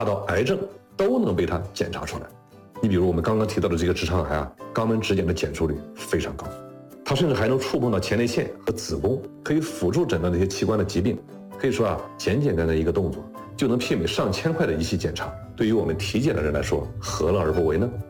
到癌症都能被它检查出来。你比如我们刚刚提到的这个直肠癌啊，肛门指检的检出率非常高，它甚至还能触碰到前列腺和子宫，可以辅助诊断这些器官的疾病。可以说啊，简简单单的一个动作就能媲美上千块的仪器检查，对于我们体检的人来说，何乐而不为呢？